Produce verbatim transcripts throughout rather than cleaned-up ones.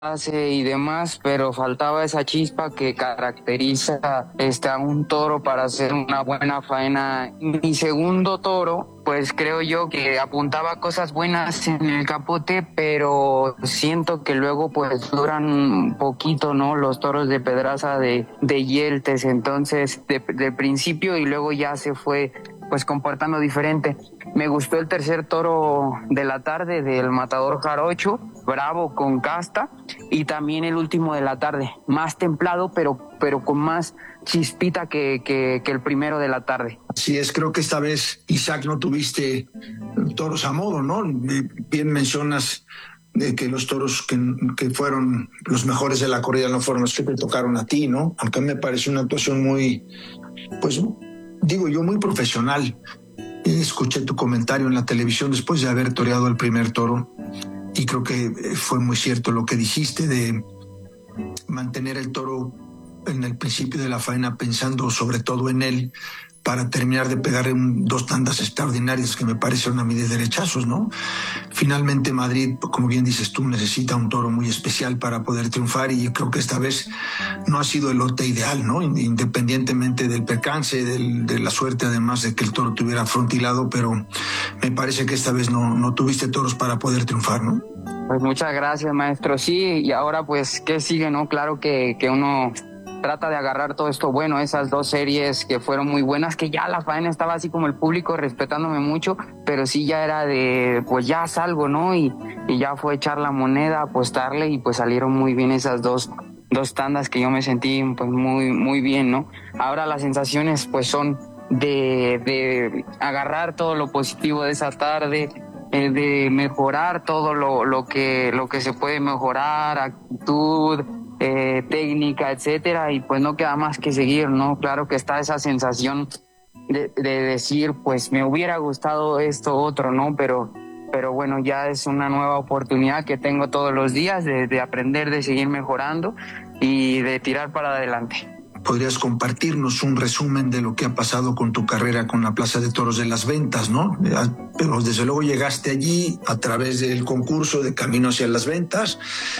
y demás, pero faltaba esa chispa que caracteriza este, a un toro para hacer una buena faena. Mi segundo toro, pues creo yo que apuntaba cosas buenas en el capote, pero siento que luego pues duran un poquito, ¿no? Los toros de Pedraza de, de Yeltes, entonces de, de principio y luego ya se fue pues comportando diferente. Me gustó el tercer toro de la tarde del Matador Jarocho, bravo con casta, y también el último de la tarde, más templado, pero, pero con más chispita que, que, que el primero de la tarde. Así es, creo que esta vez, Isaac, no tuviste toros a modo, ¿no? Bien mencionas de que los toros que, que fueron los mejores de la corrida no fueron los que te tocaron a ti, ¿no? Aunque me pareció una actuación muy, pues, digo yo, muy profesional. Escuché tu comentario en la televisión después de haber toreado el primer toro y creo que fue muy cierto lo que dijiste de mantener el toro en el principio de la faena pensando sobre todo en él para terminar de pegar un, dos tandas extraordinarias que me parecen a mí de derechazos, ¿no? Finalmente Madrid, como bien dices tú, necesita un toro muy especial para poder triunfar y yo creo que esta vez no ha sido el lote ideal, ¿no? Independientemente del percance, del, de la suerte además de que el toro tuviera frontilado, pero me parece que esta vez no, no tuviste toros para poder triunfar, ¿no? Pues muchas gracias, maestro. Sí, y ahora pues, ¿qué sigue, no? Claro que, que uno trata de agarrar todo esto bueno, esas dos series que fueron muy buenas, que ya la faena estaba así como el público respetándome mucho, pero sí ya era de, pues ya salgo, ¿no? Y, y ya fue echar la moneda, apostarle y pues salieron muy bien esas dos, dos tandas que yo me sentí pues muy, muy bien, ¿no? Ahora las sensaciones pues son de, de agarrar todo lo positivo de esa tarde, eh, de mejorar todo lo, lo que, lo que se puede mejorar, actitud, Eh, técnica, etcétera, y pues no queda más que seguir, ¿no? Claro que está esa sensación de, de decir, pues me hubiera gustado esto otro, ¿no? Pero, pero bueno, ya es una nueva oportunidad que tengo todos los días de, de aprender, de seguir mejorando y de tirar para adelante. ¿Podrías compartirnos un resumen de lo que ha pasado con tu carrera con la Plaza de Toros de las Ventas, ¿no? Pero desde luego llegaste allí a través del concurso de Camino hacia las Ventas,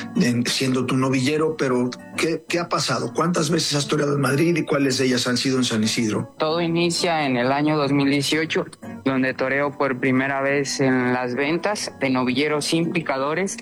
siendo tu novillero, pero ¿qué, qué ha pasado? ¿Cuántas veces has toreado en Madrid y cuáles de ellas han sido en San Isidro? Todo inicia en el año dos mil dieciocho, donde toreo por primera vez en las Ventas de novillero sin picadores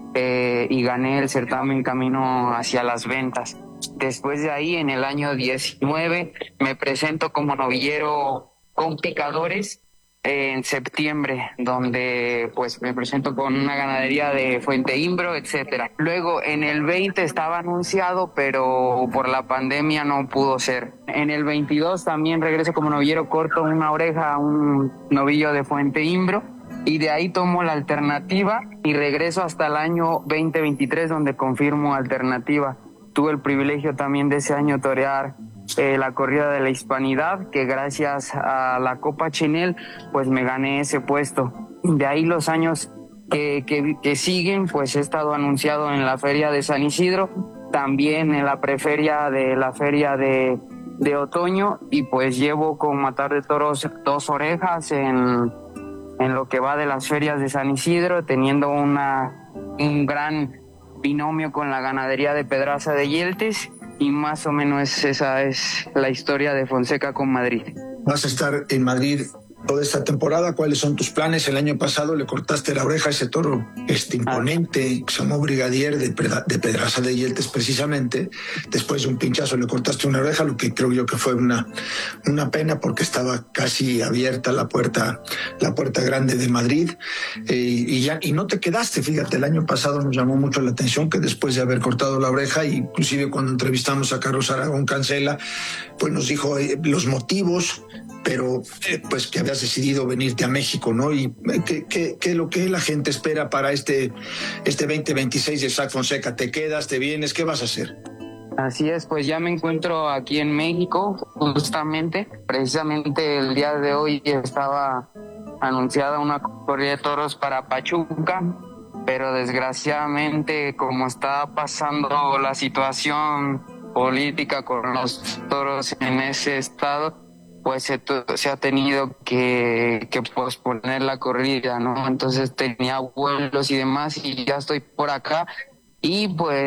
eh, y gané el certamen Camino hacia las Ventas. Después de ahí, en el año diecinueve, me presento como novillero con picadores eh, en septiembre, donde pues me presento con una ganadería de Fuente Imbro, etcétera. Luego, en el veinte estaba anunciado, pero por la pandemia no pudo ser. En el veintidós también regreso como novillero corto una oreja a un novillo de Fuente Imbro. Y de ahí tomo la alternativa y regreso hasta el año veinte veintitrés, donde confirmo alternativa. Tuve el privilegio también de ese año torear eh, la corrida de la Hispanidad, que gracias a la Copa Chenel, pues me gané ese puesto. De ahí los años que, que, que siguen, pues he estado anunciado en la Feria de San Isidro, también en la preferia de la Feria de, de Otoño, y pues llevo con Matar de Toros dos orejas en, en lo que va de las ferias de San Isidro, teniendo una, un gran binomio con la ganadería de Pedraza de Yeltes, y más o menos esa es la historia de Fonseca con Madrid. Vas a estar en Madrid toda esta temporada. ¿Cuáles son tus planes? El año pasado le cortaste la oreja a ese toro este imponente, que se llamó Brigadier de, de Pedraza de Yeltes precisamente. Después de un pinchazo le cortaste una oreja, lo que creo yo que fue una, una pena porque estaba casi abierta la puerta, la puerta grande de Madrid. Eh, y, ya, y no te quedaste, fíjate, el año pasado nos llamó mucho la atención que después de haber cortado la oreja, inclusive cuando entrevistamos a Carlos Aragón Cancela, pues nos dijo eh, los motivos, pero eh, pues que habías decidido venirte a México, ¿no? Y eh, ¿qué, qué, qué es lo que la gente espera para este, este veinte veintiséis de Isaac Fonseca? ¿Te quedas, te vienes? ¿Qué vas a hacer? Así es, pues ya me encuentro aquí en México, justamente, precisamente el día de hoy estaba anunciada una corrida de toros para Pachuca, pero desgraciadamente como está pasando la situación política con los toros en ese estado, pues se, se ha tenido que, que posponer la corrida, ¿no? Entonces tenía vuelos y demás y ya estoy por acá Y pues